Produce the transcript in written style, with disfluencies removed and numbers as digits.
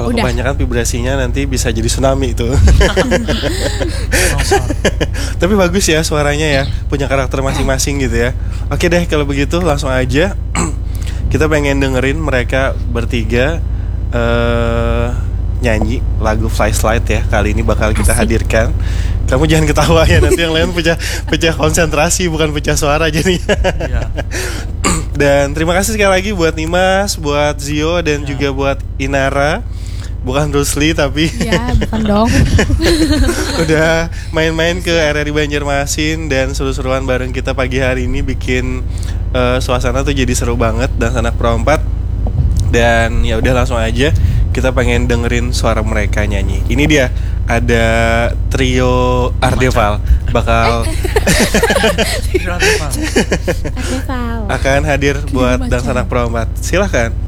Kalau Udah. kebanyakan vibrasinya nanti bisa jadi tsunami itu. Tapi bagus ya suaranya ya, punya karakter masing-masing gitu ya. Oke deh kalau begitu langsung aja. Kita pengen dengerin mereka bertiga nyanyi lagu Flashlight ya. Kali ini bakal kita Asik. hadirkan. Kamu jangan ketawa ya, nanti yang lain pecah konsentrasi, bukan pecah suara jadinya. Iya. Dan terima kasih sekali lagi buat Nimas, buat Zio, dan juga buat Inara. Bukan Rusli tapi Ya, bukan dong. udah main-main ke RRI Banjarmasin dan seru-seruan bareng kita pagi hari ini, bikin suasana tuh jadi seru banget dan Sanak Pro 4. Dan ya udah langsung aja kita pengen dengerin suara mereka nyanyi. Ini dia ada trio Ardeval bakal Ardeval. akan hadir buat Dan Sanak Pro 4. Silahkan.